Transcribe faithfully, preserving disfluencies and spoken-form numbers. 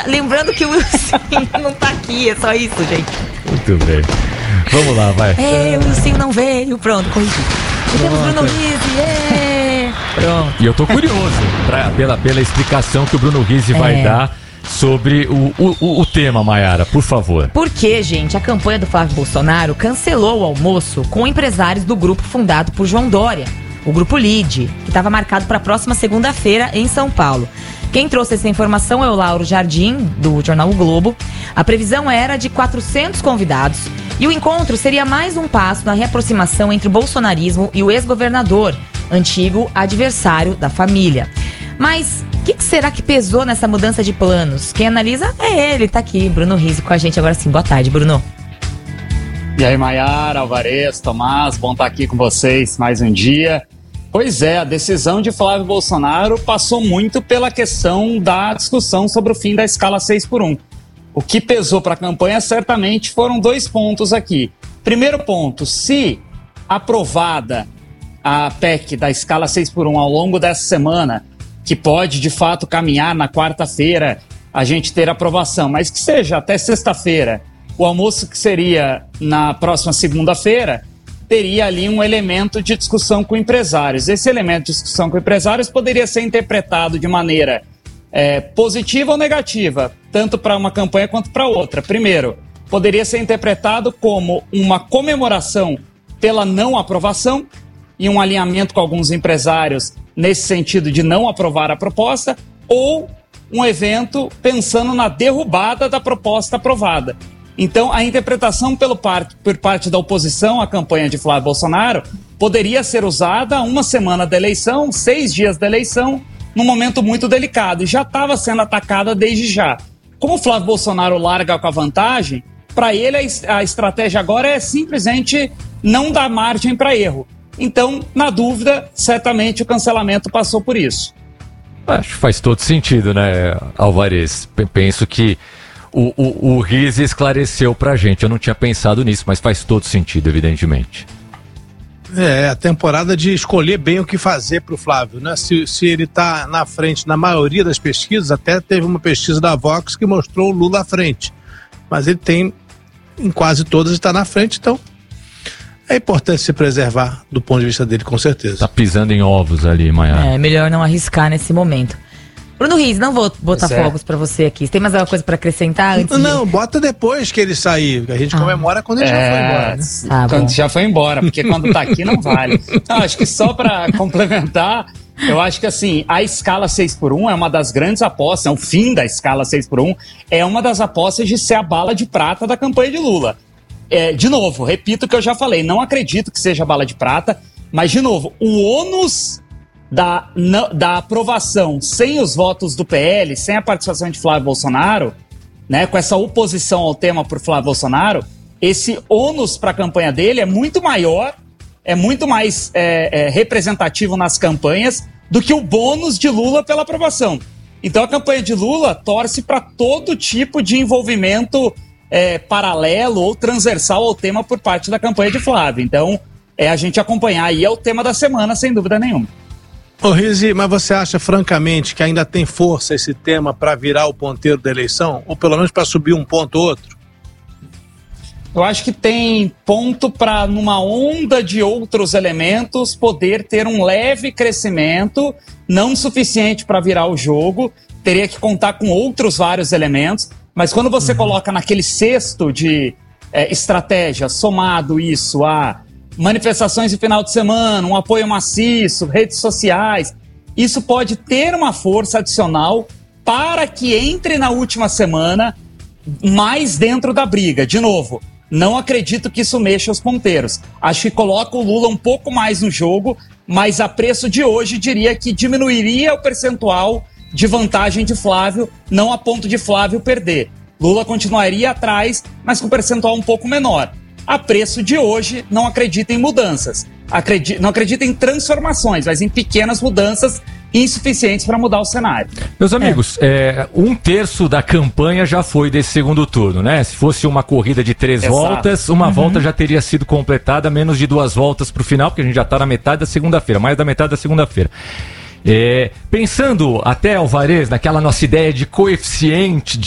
lembrando que o Wilson não tá aqui, é só isso, gente. Muito bem. Vamos lá, vai. É, o Wilson não veio, pronto, corrigi. E temos Bruno Rizzi, é. Pronto. E eu tô curioso pra, pela, pela explicação que o Bruno Rizzi é. vai dar sobre o, o, o tema, Maiara, por favor. Porque, gente, a campanha do Flávio Bolsonaro cancelou o almoço com empresários do grupo fundado por João Dória, o Grupo Lide, que estava marcado para a próxima segunda-feira em São Paulo. Quem trouxe essa informação é o Lauro Jardim, do jornal O Globo. A previsão era de quatrocentos convidados e o encontro seria mais um passo na reaproximação entre o bolsonarismo e o ex-governador, antigo adversário da família. Mas o que, que será que pesou nessa mudança de planos? Quem analisa é ele, tá aqui, Bruno Rizzi com a gente agora sim. Boa tarde, Bruno. E aí, Maiara, Alvarez, Tomás, bom estar aqui com vocês mais um dia. Pois é, a decisão de Flávio Bolsonaro passou muito pela questão da discussão sobre o fim da escala seis por um. O que pesou para a campanha certamente foram dois pontos aqui. Primeiro ponto, se aprovada a P E C da escala seis por um ao longo dessa semana, que pode de fato caminhar na quarta-feira a gente ter aprovação, mas que seja até sexta-feira, o almoço que seria na próxima segunda-feira, teria ali um elemento de discussão com empresários. Esse elemento de discussão com empresários poderia ser interpretado de maneira é, positiva ou negativa, tanto para uma campanha quanto para outra. Primeiro, poderia ser interpretado como uma comemoração pela não aprovação e um alinhamento com alguns empresários nesse sentido de não aprovar a proposta, ou um evento pensando na derrubada da proposta aprovada. Então, a interpretação pelo par- por parte da oposição à campanha de Flávio Bolsonaro poderia ser usada uma semana da eleição, seis dias da eleição, num momento muito delicado, e já estava sendo atacada desde já. Como o Flávio Bolsonaro larga com a vantagem, para ele a, est- a estratégia agora é simplesmente não dar margem para erro. Então, na dúvida, certamente o cancelamento passou por isso. Acho que faz todo sentido, né, Alvarez? P- penso que o, o, o Rizzi esclareceu pra gente. Eu não tinha pensado nisso, mas faz todo sentido, evidentemente. É, a temporada de escolher bem o que fazer pro Flávio, né? Se, se ele tá na frente na maioria das pesquisas, até teve uma pesquisa da Vox que mostrou o Lula à frente. Mas ele tem, em quase todas, está na frente, então é importante se preservar do ponto de vista dele, com certeza. Tá pisando em ovos ali, Maiara. É, melhor não arriscar nesse momento. Bruno Rizzi, não vou botar Pois é. fogos pra você aqui. Você tem mais alguma coisa pra acrescentar antes? Não, de... bota depois que ele sair, que a gente Ah. comemora quando ele já foi embora, né? Tá quando bom. já foi embora, porque quando tá aqui não vale. Não, acho que só para complementar, eu acho que assim, a escala seis por um é uma das grandes apostas, o fim da escala seis por um é uma das apostas de ser a bala de prata da campanha de Lula. É, de novo, repito o que eu já falei, não acredito que seja bala de prata, mas de novo, o ônus da, na, da aprovação sem os votos do P L, sem a participação de Flávio Bolsonaro, né, com essa oposição ao tema por Flávio Bolsonaro, esse ônus para a campanha dele é muito maior, é muito mais é, é, representativo nas campanhas do que o bônus de Lula pela aprovação. Então a campanha de Lula torce para todo tipo de envolvimento É, paralelo ou transversal ao tema por parte da campanha de Flávio. Então, é a gente acompanhar aí, é o tema da semana, sem dúvida nenhuma. Ô Rizzi, mas você acha francamente que ainda tem força esse tema para virar o ponteiro da eleição? Ou pelo menos para subir um ponto ou outro? Eu acho que tem ponto para, numa onda de outros elementos, poder ter um leve crescimento, não suficiente para virar o jogo, teria que contar com outros vários elementos. Mas quando você uhum. coloca naquele cesto de é, estratégia, somado isso a manifestações de final de semana, um apoio maciço, redes sociais, isso pode ter uma força adicional para que entre na última semana mais dentro da briga. De novo, não acredito que isso mexa os ponteiros. Acho que coloca o Lula um pouco mais no jogo, mas a preço de hoje diria que diminuiria o percentual de vantagem de Flávio, não a ponto de Flávio perder. Lula continuaria atrás, mas com percentual um pouco menor. A preço de hoje, não acredita em mudanças. Acredita, não acredita em transformações, mas em pequenas mudanças insuficientes para mudar o cenário. Meus amigos, é. É, um terço da campanha já foi desse segundo turno, né? Se fosse uma corrida de três Exato. voltas, uma Uhum. volta já teria sido completada, menos de duas voltas para o final, porque a gente já está na metade da segunda-feira, mais da metade da segunda-feira. É, pensando até, Alvarez, naquela nossa ideia de coeficiente